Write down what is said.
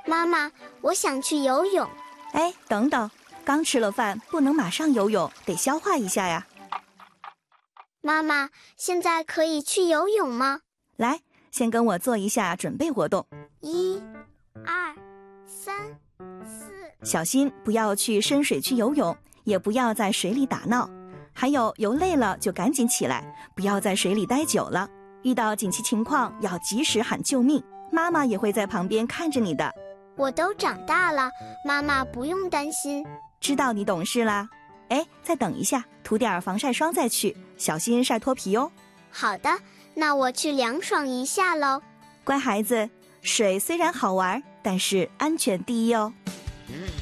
妈妈，我想去游泳。 哎，等等，刚吃了饭，不能马上游泳，得消化一下呀。 妈妈，现在可以去游泳吗？ 来，先跟我做一下准备活动。 1、2、3、4。 小心不要去深水区游泳，也不要在水里打闹。还有，游累了就赶紧起来，不要在水里待久了。遇到紧急情况要及时喊救命，妈妈也会在旁边看着你的。 我都长大了，妈妈不用担心。 知道你懂事啦。哎，再等一下，涂点防晒霜再去，小心晒脱皮哦。 好的，那我去凉爽一下喽。 乖孩子，水虽然好玩，但是安全第一哦。